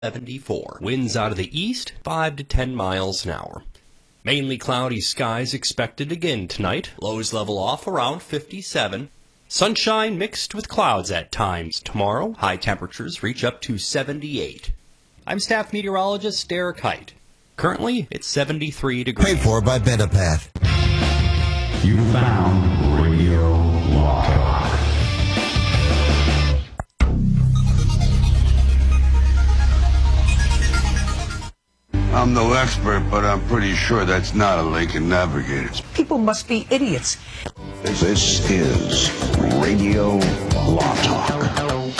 74. Winds out of the east, 5 to 10 miles an hour. Mainly cloudy skies expected again tonight. Lows level off around 57. Sunshine mixed with clouds at times tomorrow. High temperatures reach up to 78. I'm staff meteorologist Derek Height. Currently, it's 73 degrees. Paid for by Benepath. You found Radio Law Talk. I'm no expert, but I'm pretty sure that's not a Lincoln Navigator. People must be idiots. This is Radio Law Talk.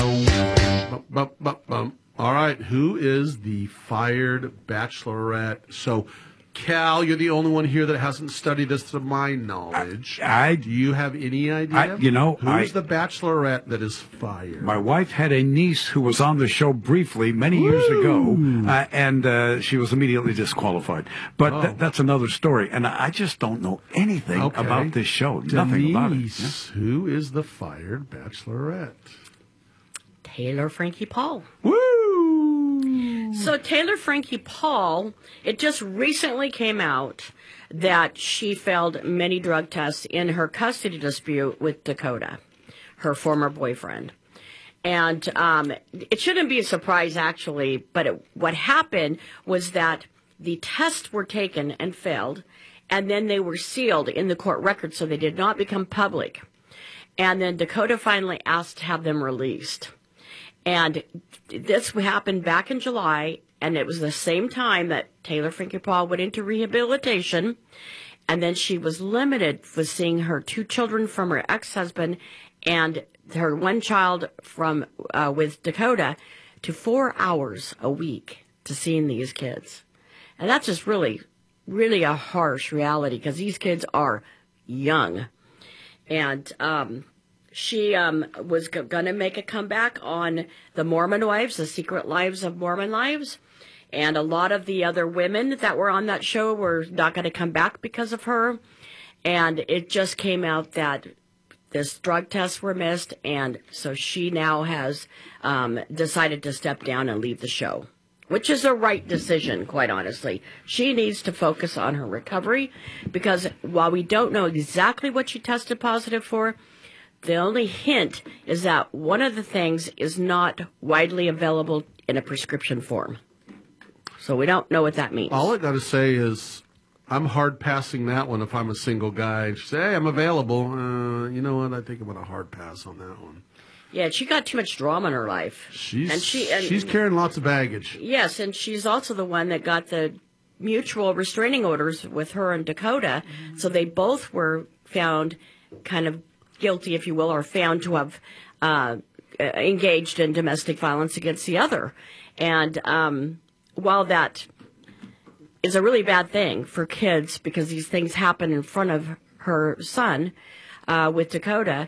All right, who is the fired bachelorette? So, Cal, you're the only one here that hasn't studied this to my knowledge. Do you have any idea? Who's the bachelorette that is fired? My wife had a niece who was on the show briefly many years ago, and she was immediately disqualified. But that's another story, and I just don't know anything about this show. Nothing about it. Who is the fired bachelorette? Taylor Frankie Paul. Woo! So Taylor Frankie Paul, it just recently came out that she failed many drug tests in her custody dispute with Dakota, her former boyfriend. And it shouldn't be a surprise, actually, but what happened was that the tests were taken and failed, and then they were sealed in the court record, so they did not become public. And then Dakota finally asked to have them released. And this happened back in July, and it was the same time that Taylor Frankie Paul went into rehabilitation, and then she was limited with seeing her 2 children from her ex-husband and her 1 child from with Dakota to 4 hours a week to seeing these kids. And that's just really, really a harsh reality because these kids are young. And she was going to make a comeback on the Mormon Wives, the Secret Lives of Mormon Lives. And a lot of the other women that were on that show were not going to come back because of her. And it just came out that this drug tests were missed. And so she now has decided to step down and leave the show, which is a right decision, quite honestly. She needs to focus on her recovery because while we don't know exactly what she tested positive for, the only hint is that one of the things is not widely available in a prescription form. So we don't know what that means. All I got to say is I'm hard passing that one if I'm a single guy. And she say, hey, I'm available. You know what? I think I'm going to hard pass on that one. Yeah, she got too much drama in her life. She's carrying lots of baggage. Yes, and she's also the one that got the mutual restraining orders with her and Dakota. So they both were found kind of guilty, if you will, or found to have engaged in domestic violence against the other. And while that is a really bad thing for kids because these things happen in front of her son with Dakota,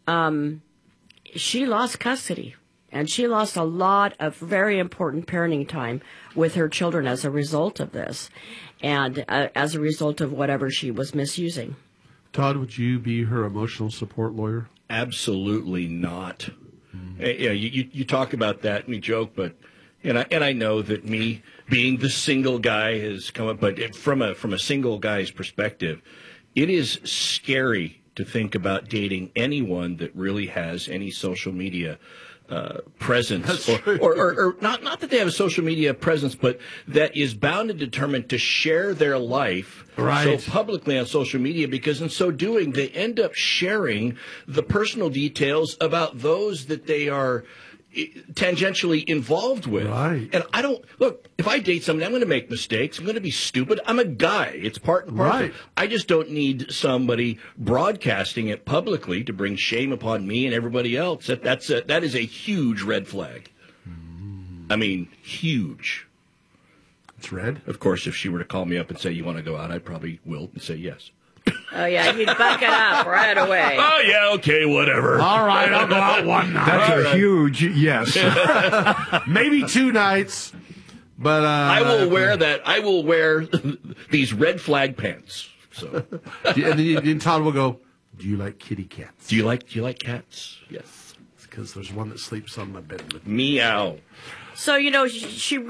she lost custody. And she lost a lot of very important parenting time with her children as a result of this and as a result of whatever she was misusing. Todd, would you be her emotional support lawyer? Absolutely not. You talk about that and we joke, but and I know that me being the single guy has come up, but from a single guy's perspective, it is scary to think about dating anyone that really has any social media presence, or not that they have a social media presence, but that is bound and determined to share their life so publicly on social media, because in so doing, they end up sharing the personal details about those that they are tangentially involved with. Right. And I don't, look, if I date somebody, I'm going to make mistakes. I'm going to be stupid. I'm a guy. It's part and parcel. Right. I just don't need somebody broadcasting it publicly to bring shame upon me and everybody else. That is a huge red flag. I mean, huge. It's red? Of course, if she were to call me up and say, you want to go out, I probably will and say yes. Oh, yeah, you'd buck it up right away. Oh, yeah, okay, whatever. All right, I'll go out one night. That's a huge yes. Maybe 2 nights, but I will wear that. I will wear these red flag pants. So, and then Todd will go, do you like kitty cats? Do you like cats? Yes. Because there's one that sleeps on my bed with me. Meow. So, she